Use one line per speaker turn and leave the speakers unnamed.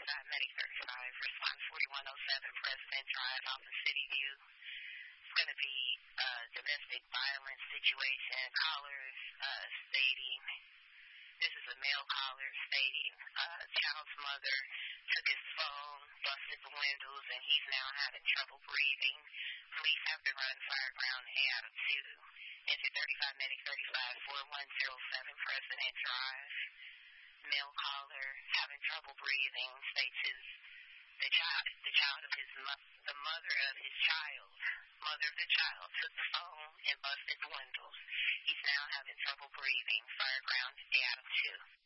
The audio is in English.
Medic 35, response 4107, President Drive off of City View. It's going to be a domestic violence situation. Callers stating, this is a male caller stating, child's mother took his phone, busted the windows, and he's now having trouble breathing. Police have to run Fireground Adam 2 into 35 Medic 35, 4107, President Drive. Male caller having trouble breathing states the mother of the child took the phone and busted the windows. He's now having trouble breathing. Fireground Adam 2.